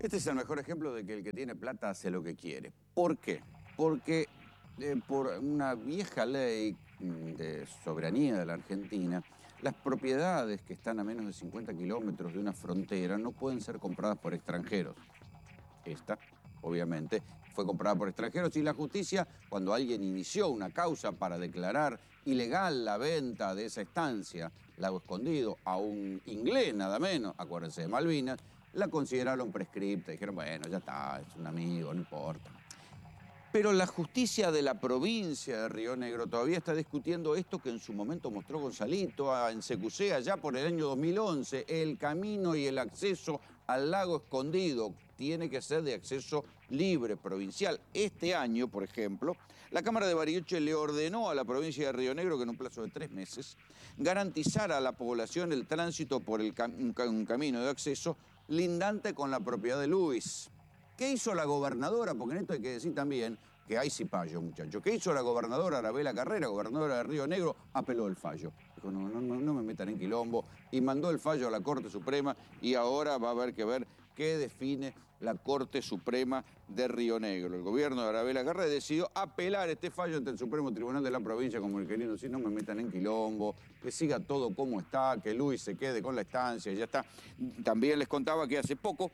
Este es el mejor ejemplo de que el que tiene plata hace lo que quiere. ¿Por qué? Porque por una vieja ley de soberanía de la Argentina, las propiedades que están a menos de 50 kilómetros de una frontera no pueden ser compradas por extranjeros. Esta, obviamente, fue comprada por extranjeros y la justicia, cuando alguien inició una causa para declarar ilegal la venta de esa estancia, Lago Escondido, a un inglés nada menos, acuérdense de Malvinas, la consideraron prescripta. Dijeron, bueno, ya está, es un amigo, no importa. Pero la justicia de la provincia de Río Negro todavía está discutiendo esto que en su momento mostró Gonzalito en CQC allá por el año 2011. El camino y el acceso al Lago Escondido tiene que ser de acceso libre, provincial. Este año, por ejemplo, la Cámara de Bariloche le ordenó a la provincia de Río Negro que en un plazo de 3 meses garantizara a la población el tránsito por un camino de acceso lindante con la propiedad de Luis. ¿Qué hizo la gobernadora? Porque en esto hay que decir también que hay cipallo, muchachos. ¿Qué hizo la gobernadora Arabela Carrera, gobernadora de Río Negro? Apeló el fallo. Dijo, no me metan en quilombo. Y mandó el fallo a la Corte Suprema y ahora va a haber que ver qué define la Corte Suprema de Río Negro. El gobierno de Arabela Carrera decidió apelar este fallo ante el Supremo Tribunal de la provincia, como el querido decir, no me metan en quilombo, que siga todo como está, que Luis se quede con la estancia y ya está. También les contaba que hace poco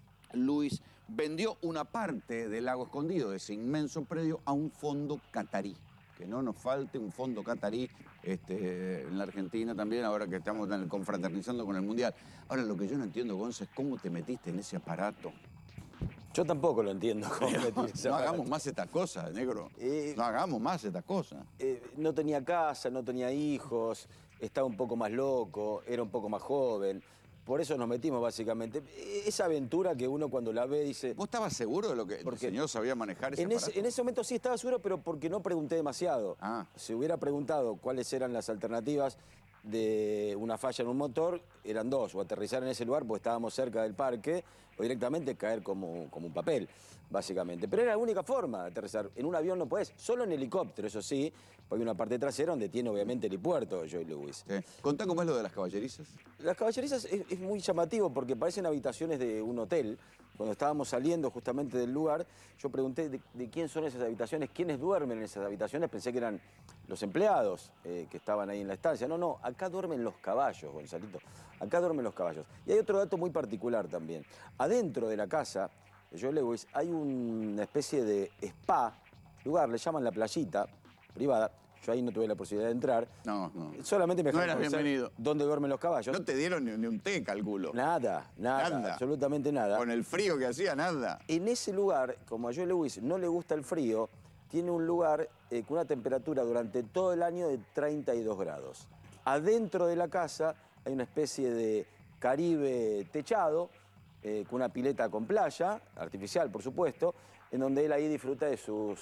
Luis vendió una parte del Lago Escondido, de ese inmenso predio, a un fondo catarí. Que no nos falte un fondo catarí en la Argentina también, ahora que estamos confraternizando con el Mundial. Ahora, lo que yo no entiendo, Gonza, es cómo te metiste en ese aparato. Yo tampoco lo entiendo. No hagamos más estas cosas, negro. No hagamos más estas cosas. No tenía casa, no tenía hijos, estaba un poco más loco, era un poco más joven. Por eso nos metimos, básicamente. Esa aventura que uno cuando la ve dice... ¿Vos estabas seguro de lo que el señor sabía manejar ese aparato? En ese momento sí estaba seguro, pero porque no pregunté demasiado. Si hubiera preguntado cuáles eran las alternativas de una falla en un motor, eran dos: o aterrizar en ese lugar porque estábamos cerca del parque, o directamente caer como un papel, básicamente. Pero era la única forma de aterrizar. En un avión no podés, solo en helicóptero, eso sí, porque hay una parte trasera donde tiene obviamente el helipuerto, Joy Lewis. Sí. Contá cómo es lo de las caballerizas. Las caballerizas es muy llamativo porque parecen habitaciones de un hotel. Cuando estábamos saliendo justamente del lugar, yo pregunté de quién son esas habitaciones, quiénes duermen en esas habitaciones. Pensé que eran los empleados que estaban ahí en la estancia. No, acá duermen los caballos, Gonzalito. Acá duermen los caballos. Y hay otro dato muy particular también. Adentro de la casa de Joy Lewis hay una especie de spa, lugar, le llaman la playita privada. Yo ahí no tuve la posibilidad de entrar. No. Solamente me dejaron bienvenido. dónde duermen los caballos. No te dieron ni un té, calculo. Nada, absolutamente nada. Con el frío que hacía, nada. En ese lugar, como a Joy Lewis no le gusta el frío, tiene un lugar con una temperatura durante todo el año de 32 grados. Adentro de la casa hay una especie de Caribe techado, con una pileta con playa, artificial por supuesto, en donde él ahí disfruta de sus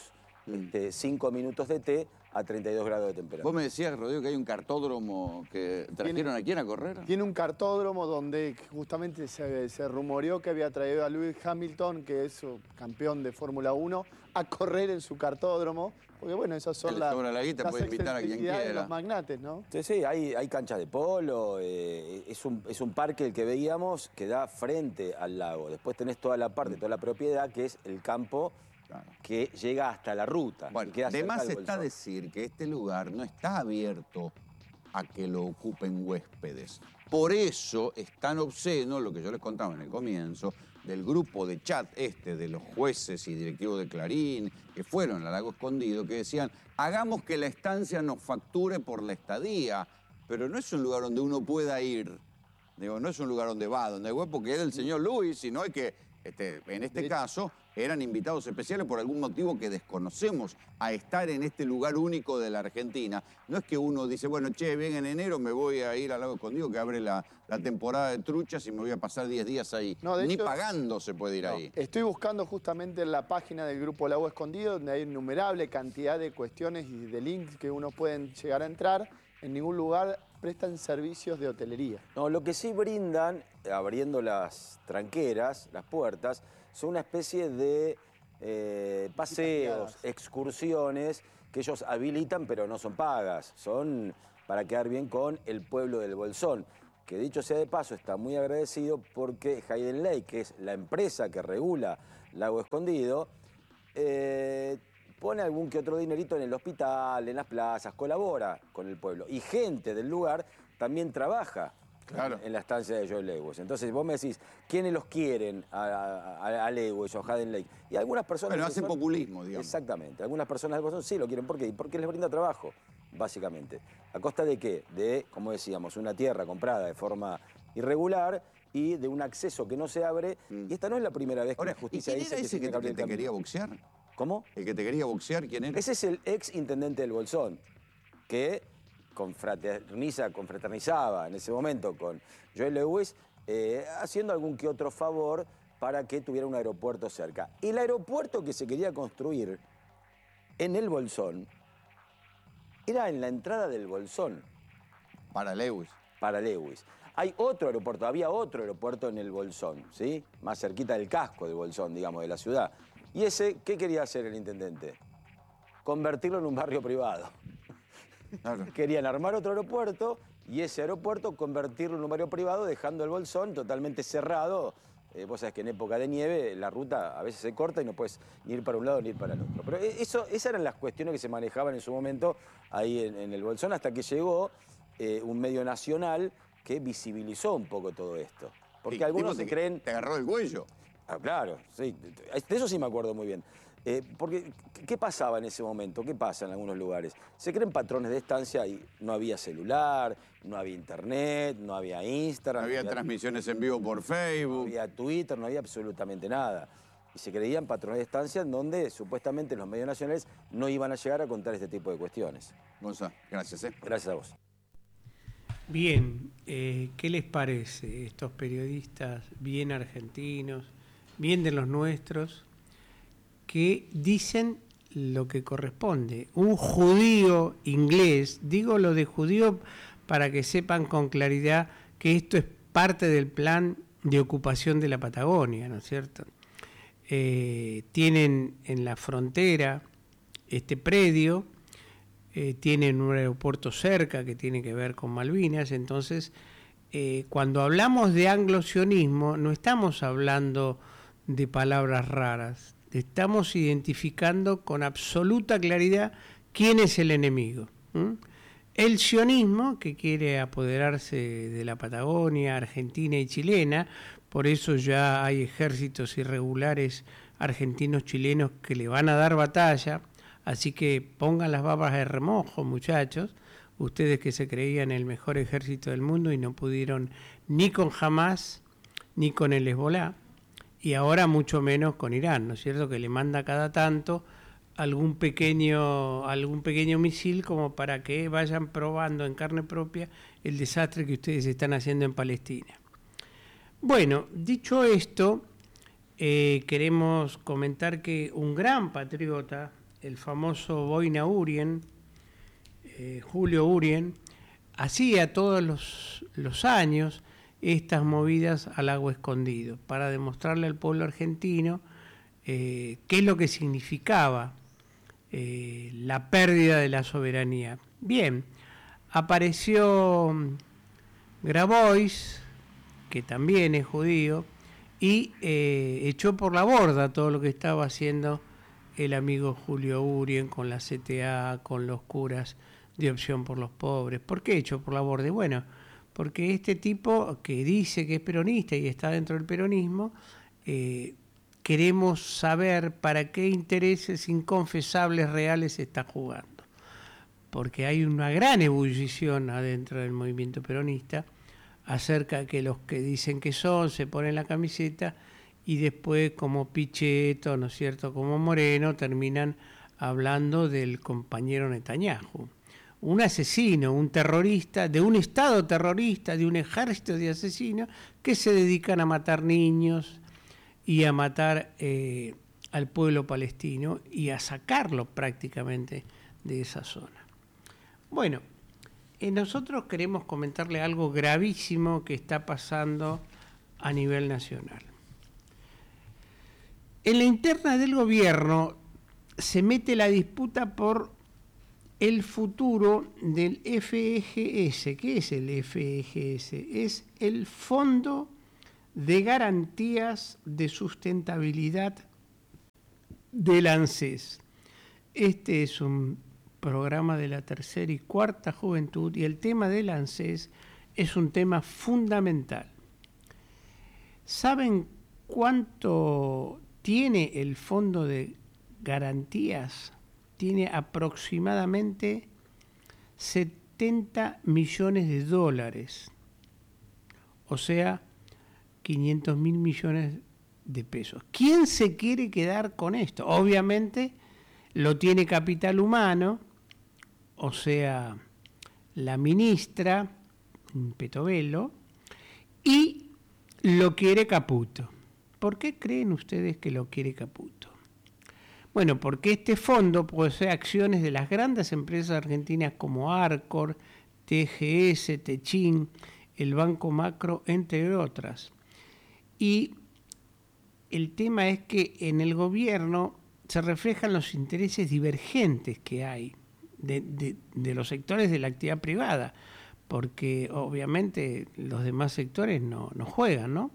5 minutos de té a 32 grados de temperatura. Vos me decías, Rodrigo, que hay un cartódromo que trajeron aquí a correr. Tiene un cartódromo donde justamente se rumoreó que había traído a Lewis Hamilton, que es campeón de Fórmula 1, a correr en su cartódromo. Porque bueno, esas son las excentricidades de los magnates, ¿no? Sí, hay canchas de polo, es un parque el que veíamos que da frente al lago. Después tenés toda la parte, toda la propiedad, que es el campo que llega hasta la ruta. Bueno, además está decir que este lugar no está abierto a que lo ocupen huéspedes. Por eso es tan obsceno lo que yo les contaba en el comienzo del grupo de chat de los jueces y directivos de Clarín que fueron al Lago Escondido, que decían, hagamos que la estancia nos facture por la estadía, pero no es un lugar donde uno pueda ir. Digo, no es un lugar donde donde hay porque era el señor Luis, sino hay que, en este caso, eran invitados especiales por algún motivo que desconocemos a estar en este lugar único de la Argentina. No es que uno dice, bueno, bien en enero me voy a ir al Lago Escondido que abre la temporada de truchas y me voy a pasar 10 días ahí. No, ni hecho, pagando se puede ir ahí. Estoy buscando justamente en la página del Grupo Lago Escondido, donde hay innumerable cantidad de cuestiones y de links que uno puede llegar a entrar. En ningún lugar prestan servicios de hotelería. No, lo que sí brindan, abriendo las tranqueras, las puertas, son una especie de paseos, excursiones que ellos habilitan, pero no son pagas. Son para quedar bien con el pueblo del Bolsón. que dicho sea de paso está muy agradecido porque Hayden Lake, que es la empresa que regula Lago Escondido, pone algún que otro dinerito en el hospital, en las plazas, colabora con el pueblo. Y gente del lugar también trabaja en la estancia de Joe Lewis. Entonces vos me decís, ¿quiénes los quieren a Lewis o a Hayden Lake? Y algunas personas... Bueno, hacen populismo, digamos. Exactamente. Algunas personas del Bolsón sí lo quieren. ¿Por qué? Porque les brinda trabajo, básicamente. ¿A costa de qué? De, como decíamos, una tierra comprada de forma irregular y de un acceso que no se abre. Y esta no es la primera vez que la justicia dice que se tiene que abrir el camino. ¿El que te quería boxear? ¿Cómo? ¿El que te quería boxear? ¿Quién era? Ese es el ex intendente del Bolsón, que confraternizaba en ese momento con Joe Lewis, haciendo algún que otro favor para que tuviera un aeropuerto cerca. El aeropuerto que se quería construir en el Bolsón era en la entrada del Bolsón. Para Lewis. Para Lewis. Hay otro aeropuerto, había otro aeropuerto en el Bolsón, ¿sí? Más cerquita del casco del Bolsón, digamos, de la ciudad. ¿Y ese qué quería hacer el intendente? Convertirlo en un barrio privado. Claro. Querían armar otro aeropuerto y ese aeropuerto convertirlo en un barrio privado, dejando el Bolsón totalmente cerrado. Vos sabés que en época de nieve la ruta a veces se corta y no puedes ni ir para un lado ni ir para el otro. Pero esas eran las cuestiones que se manejaban en su momento ahí en el Bolsón, hasta que llegó un medio nacional que visibilizó un poco todo esto. Porque algunos se creen... ¿Te agarró el cuello? Ah, claro, sí. De eso sí me acuerdo muy bien. Porque, ¿qué pasaba en ese momento? ¿Qué pasa en algunos lugares? Se creen patrones de estancia y no había celular, no había internet, no había Instagram. No había transmisiones en vivo por Facebook. No había Twitter, no había absolutamente nada. Y se creían patrones de estancia en donde supuestamente los medios nacionales no iban a llegar a contar este tipo de cuestiones. Gonzalo, gracias. Gracias a vos. Bien, ¿qué les parece estos periodistas bien argentinos, bien de los nuestros, que dicen lo que corresponde? Un judío inglés, digo lo de judío para que sepan con claridad que esto es parte del plan de ocupación de la Patagonia, ¿no es cierto? Tienen en la frontera este predio, tienen un aeropuerto cerca que tiene que ver con Malvinas. Entonces, cuando hablamos de anglosionismo, no estamos hablando de palabras raras, estamos identificando con absoluta claridad quién es el enemigo. El sionismo, que quiere apoderarse de la Patagonia, Argentina y chilena, por eso ya hay ejércitos irregulares argentinos, chilenos que le van a dar batalla. Así que pongan las babas de remojo, muchachos, ustedes que se creían el mejor ejército del mundo y no pudieron ni con Hamas ni con el Hezbolá, y ahora mucho menos con Irán, ¿no es cierto?, que le manda cada tanto algún pequeño misil como para que vayan probando en carne propia el desastre que ustedes están haciendo en Palestina. Bueno, dicho esto, queremos comentar que un gran patriota, el famoso Boina Urien, Julio Urien, hacía todos los años estas movidas al Lago Escondido para demostrarle al pueblo argentino qué es lo que significaba la pérdida de la soberanía. Bien, apareció Grabois, que también es judío, y echó por la borda todo lo que estaba haciendo el amigo Julio Urien con la CTA, con los curas de Opción por los Pobres. ¿Por qué echó por la borda? Bueno, porque este tipo que dice que es peronista y está dentro del peronismo, queremos saber para qué intereses inconfesables reales se está jugando. Porque hay una gran ebullición adentro del movimiento peronista acerca de que los que dicen que son, se ponen la camiseta y después, como Pichetto, ¿no es cierto?, como Moreno, terminan hablando del compañero Netanyahu. Un asesino, un terrorista, de un Estado terrorista, de un ejército de asesinos que se dedican a matar niños y a matar al pueblo palestino y a sacarlo prácticamente de esa zona. Bueno, nosotros queremos comentarle algo gravísimo que está pasando a nivel nacional. En la interna del gobierno se mete la disputa por el futuro del FGS. ¿Qué es el FGS? Es el Fondo de Garantías de Sustentabilidad del ANSES. Este es un programa de la tercera y cuarta juventud y el tema del ANSES es un tema fundamental. ¿Saben cuánto tiene el Fondo de Garantías? Tiene aproximadamente 70 millones de dólares, o sea, 500 mil millones de pesos. ¿Quién se quiere quedar con esto? Obviamente lo tiene Capital Humano, o sea, la ministra Petovelo, y lo quiere Caputo. ¿Por qué creen ustedes que lo quiere Caputo? Bueno, porque este fondo posee acciones de las grandes empresas argentinas como Arcor, TGS, Techin, el Banco Macro, entre otras. Y el tema es que en el gobierno se reflejan los intereses divergentes que hay de los sectores de la actividad privada, porque obviamente los demás sectores no juegan, ¿no?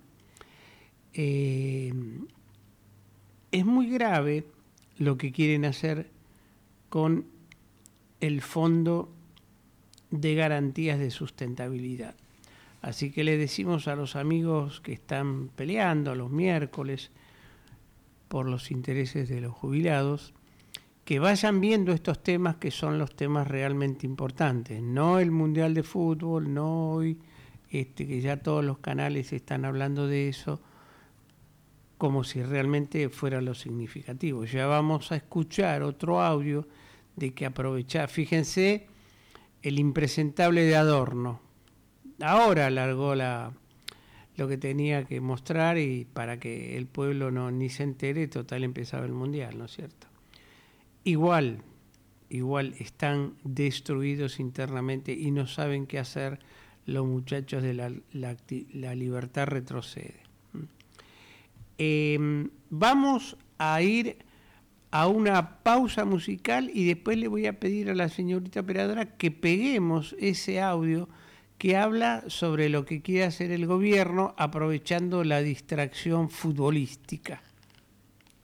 Es muy grave lo que quieren hacer con el Fondo de Garantías de Sustentabilidad. Así que le decimos a los amigos que están peleando los miércoles por los intereses de los jubilados, que vayan viendo estos temas que son los temas realmente importantes, no el Mundial de Fútbol, no hoy, que ya todos los canales están hablando de eso, como si realmente fuera lo significativo. Ya vamos a escuchar otro audio de que aprovechar, fíjense, el impresentable de Adorno. Ahora alargó lo que tenía que mostrar y para que el pueblo ni se entere, total empezaba el Mundial, ¿no es cierto? Igual están destruidos internamente y no saben qué hacer los muchachos de la libertad retrocede. Vamos a ir a una pausa musical y después le voy a pedir a la señorita operadora que peguemos ese audio que habla sobre lo que quiere hacer el gobierno aprovechando la distracción futbolística.